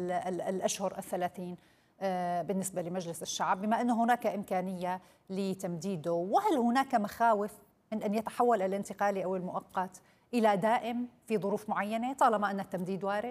الأشهر ال30 بالنسبة لمجلس الشعب، بما أن هناك إمكانية لتمديده؟ وهل هناك مخاوف من أن يتحول الانتقالي أو المؤقت إلى دائم في ظروف معينة طالما أن التمديد وارد؟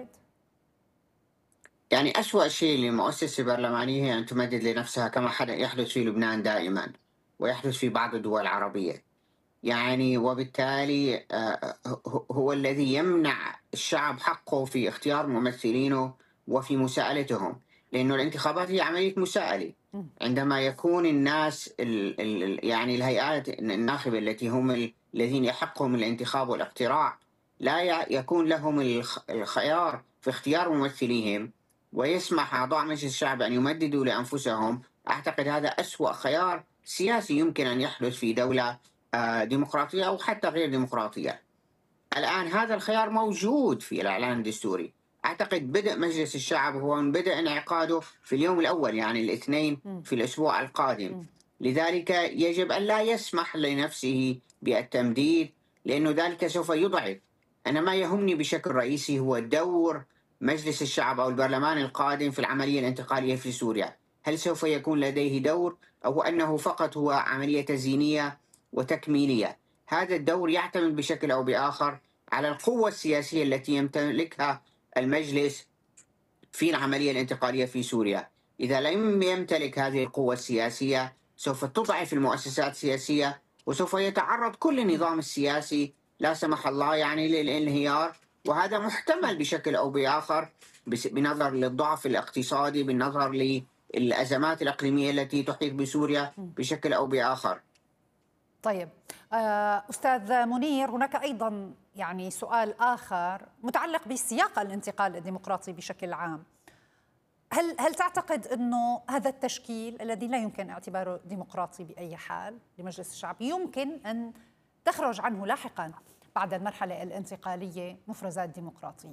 يعني أسوأ شيء لمؤسسة برلمانية هي أن تمدد لنفسها كما يحدث في لبنان دائما ويحدث في بعض الدول العربية. يعني وبالتالي هو الذي يمنع الشعب حقه في اختيار ممثلينه وفي مساءلتهم، لأنه الانتخابات هي عملية مساءلة. عندما يكون الناس يعني الهيئات الناخبة التي هم الذين يحقهم الانتخاب والاقتراع لا يكون لهم الخيار في اختيار ممثليهم، ويسمح أعضاء مجلس الشعب أن يمددوا لأنفسهم. أعتقد هذا أسوأ خيار سياسي يمكن أن يحدث في دولة ديمقراطية أو حتى غير ديمقراطية. الآن هذا الخيار موجود في الإعلان الدستوري. أعتقد بدء مجلس الشعب هو من بدء انعقاده في اليوم الأول، يعني الاثنين في الأسبوع القادم. لذلك يجب أن لا يسمح لنفسه بالتمديد، لأنه ذلك سوف يضعف. أنا ما يهمني بشكل رئيسي هو دور مجلس الشعب أو البرلمان القادم في العملية الانتقالية في سوريا. هل سوف يكون لديه دور أو أنه فقط هو عملية تزيينية وتكميلية؟ هذا الدور يعتمد بشكل أو بآخر على القوة السياسية التي يمتلكها المجلس في العملية الانتقالية في سوريا. إذا لم يمتلك هذه القوة السياسية سوف تضعف المؤسسات السياسية، وسوف يتعرض كل النظام السياسي لا سمح الله يعني للانهيار. وهذا محتمل بشكل أو بآخر بنظر للضعف الاقتصادي، بالنظر للأزمات الإقليمية التي تحيط بسوريا بشكل أو بآخر. طيب أستاذ منير، هناك أيضا يعني سؤال آخر متعلق بسياق الانتقال الديمقراطي بشكل عام. هل تعتقد أنه هذا التشكيل الذي لا يمكن اعتباره ديمقراطي بأي حال لمجلس الشعب يمكن أن تخرج عنه لاحقا بعد المرحلة الانتقالية مفرزات ديمقراطية؟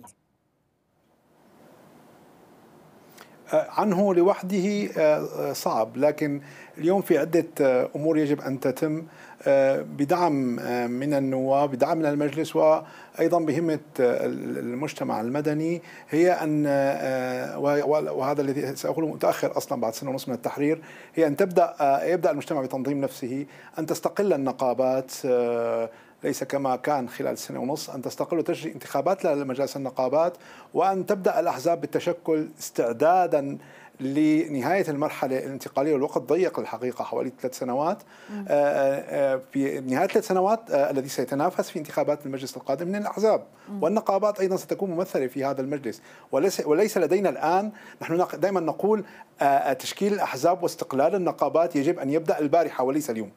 عنه لوحده صعب، لكن اليوم في عدة أمور يجب أن تتم بدعم من النواب، بدعم من المجلس، وأيضا بهمة المجتمع المدني. هي أن وهذا الذي سأقوله متأخر أصلا بعد سنة ونصف من التحرير، هي أن يبدأ المجتمع بتنظيم نفسه، أن تستقل النقابات، ليس كما كان خلال سنة ونص، أن تستقل وتجري انتخابات لمجالس النقابات، وأن تبدأ الأحزاب بالتشكل استعدادا لنهاية المرحلة الانتقالية. والوقت ضيق الحقيقة، حوالي 3 سنوات. في نهاية 3 سنوات الذي سيتنافس في انتخابات المجلس القادم من الأحزاب، والنقابات أيضا ستكون ممثلة في هذا المجلس. وليس لدينا الآن، نحن دائما نقول تشكيل الأحزاب واستقلال النقابات يجب أن يبدأ البارحة وليس اليوم.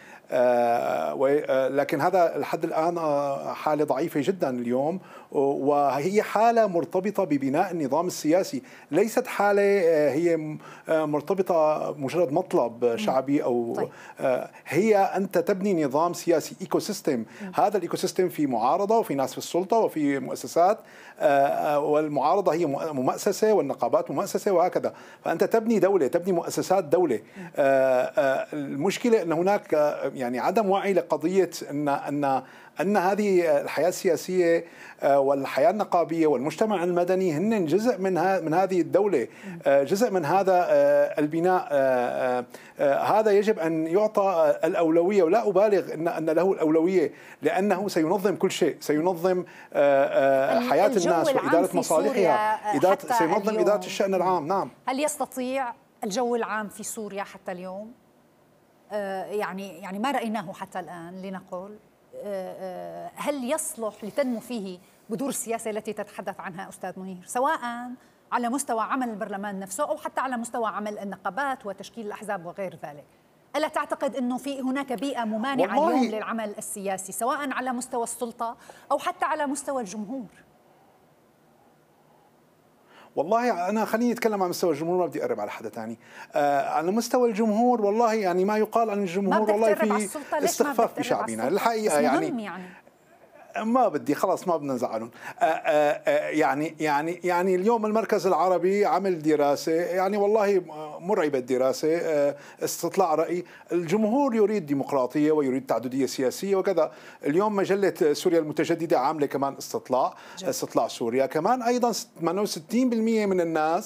لكن هذا لحد الآن حالة ضعيفة جدا اليوم، وهي حالة مرتبطة ببناء النظام السياسي، ليست حالة هي مرتبطة مجرد مطلب شعبي أو طيب. هي أنت تبني نظام سياسي، إيكو سيستم. هذا الإيكو سيستم في معارضة وفي ناس في السلطة وفي مؤسسات، والمعارضة هي مؤسسة والنقابات مؤسسة وهكذا. فأنت تبني دولة، تبني مؤسسات دولة. المشكلة أن هناك يعني عدم وعي لقضية أن هذه الحياة السياسية والحياة النقابية والمجتمع المدني هن جزء من هذه الدولة، جزء من هذا البناء. هذا يجب أن يعطى الأولوية، ولا أبالغ أن له الأولوية، لأنه سينظم كل شيء، سينظم حياة الناس وإدارة مصالحها، سينظم إدارة الشأن العام. نعم. هل يستطيع الجو العام في سوريا حتى اليوم، يعني ما رأيناه حتى الآن لنقل، هل يصلح لتنمو فيه بذور السياسة التي تتحدث عنها أستاذ منير، سواء على مستوى عمل البرلمان نفسه أو حتى على مستوى عمل النقابات وتشكيل الأحزاب وغير ذلك؟ ألا تعتقد أنه في هناك بيئة ممانعة اليوم للعمل السياسي، سواء على مستوى السلطة أو حتى على مستوى الجمهور؟ والله أنا خليني أتكلم عن مستوى الجمهور، ما بدي أقرب على حدا ثاني. على مستوى الجمهور والله يعني ما يقال عن الجمهور والله في استخفاف بشعبنا الحقيقة. يعني ما بدي، خلاص ما بدنا نزعلهم. يعني اليوم المركز العربي عمل دراسة، يعني والله مرعبة الدراسة، استطلاع رأي. الجمهور يريد ديمقراطية ويريد تعددية سياسية وكذا. اليوم مجلة سوريا المتجددة عاملة كمان استطلاع سوريا كمان أيضا 68% من الناس